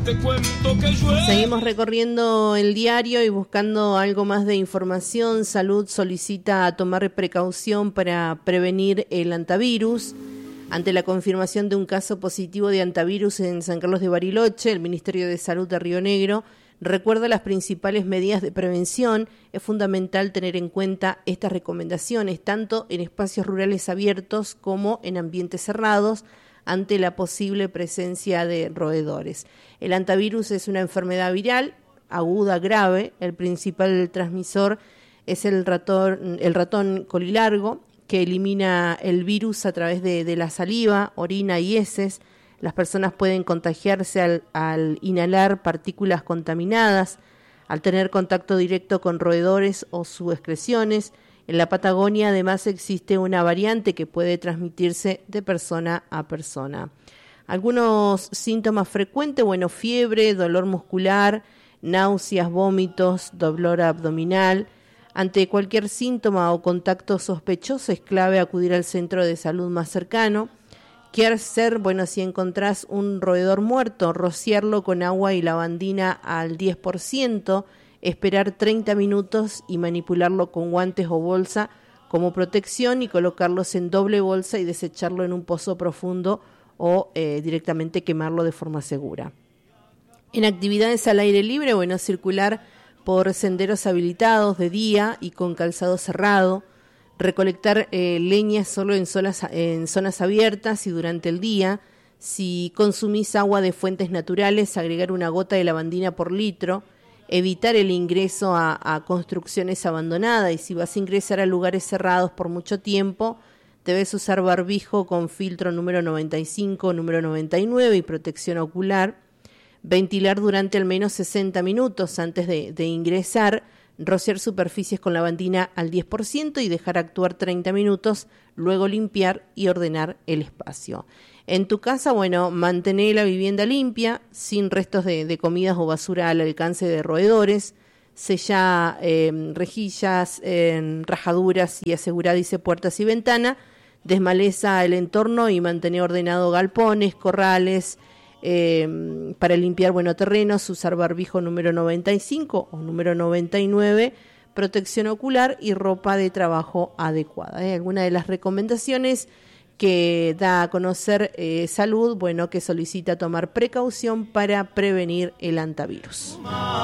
te cuento que llueve. Seguimos recorriendo el diario y buscando algo más de información. Salud solicita tomar precaución para prevenir el hantavirus. Ante la confirmación de un caso positivo de hantavirus en San Carlos de Bariloche, el Ministerio de Salud de Río Negro recuerda las principales medidas de prevención. Es fundamental tener en cuenta estas recomendaciones, tanto en espacios rurales abiertos como en ambientes cerrados, ante la posible presencia de roedores. El hantavirus es una enfermedad viral aguda grave. El principal transmisor es el ratón colilargo, que elimina el virus a través de la saliva, orina y heces. Las personas pueden contagiarse al inhalar partículas contaminadas, al tener contacto directo con roedores o sus excreciones. En la Patagonia, además, existe una variante que puede transmitirse de persona a persona. Algunos síntomas frecuentes, fiebre, dolor muscular, náuseas, vómitos, dolor abdominal. Ante cualquier síntoma o contacto sospechoso es clave acudir al centro de salud más cercano. ¿Qué hacer? Si encontrás un roedor muerto, rociarlo con agua y lavandina al 10%, esperar 30 minutos y manipularlo con guantes o bolsa como protección y colocarlos en doble bolsa y desecharlo en un pozo profundo o directamente quemarlo de forma segura. En actividades al aire libre, circular por senderos habilitados de día y con calzado cerrado, recolectar leña solo en zonas abiertas y durante el día. Si consumís agua de fuentes naturales, agregar una gota de lavandina por litro, evitar el ingreso a construcciones abandonadas, y si vas a ingresar a lugares cerrados por mucho tiempo, debes usar barbijo con filtro número 95, número 99 y protección ocular. Ventilar durante al menos 60 minutos antes de ingresar, rociar superficies con lavandina al 10% y dejar actuar 30 minutos, luego limpiar y ordenar el espacio. En tu casa, mantener la vivienda limpia, sin restos de comidas o basura al alcance de roedores, sella rejillas, rajaduras y asegura, puertas y ventanas, desmaleza el entorno y mantener ordenado galpones, corrales. Para limpiar terrenos, usar barbijo número 95 o número 99, protección ocular y ropa de trabajo adecuada. Alguna de las recomendaciones que da a conocer Salud, que solicita tomar precaución para prevenir el hantavirus.